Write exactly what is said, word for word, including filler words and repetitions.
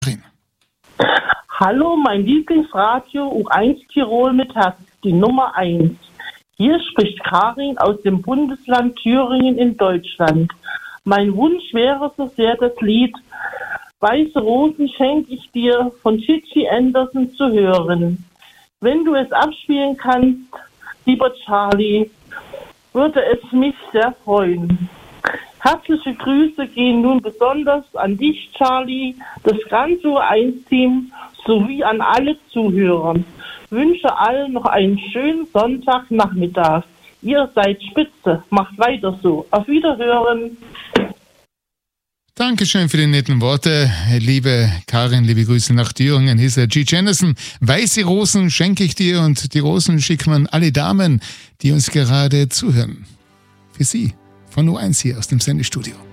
Hallo, mein Lieblingsradio U eins Tirol mit Herz, die Nummer eins. Hier spricht Karin aus dem Bundesland Thüringen in Deutschland. Mein Wunsch wäre so sehr, das Lied Weiße Rosen schenke ich dir von Gigi Anderson zu hören. Wenn du es abspielen kannst, lieber Charlie, würde es mich sehr freuen. Herzliche Grüße gehen nun besonders an dich, Charlie, das ganze U eins Team sowie an alle Zuhörer. Wünsche allen noch einen schönen Sonntagnachmittag. Ihr seid spitze, macht weiter so. Auf Wiederhören. Dankeschön für die netten Worte, liebe Karin, liebe Grüße nach Thüringen. Hier ist der Gigi Anderson. Weiße Rosen schenke ich dir und die Rosen schickt man alle Damen, die uns gerade zuhören. Für Sie von U eins hier aus dem Sendestudio.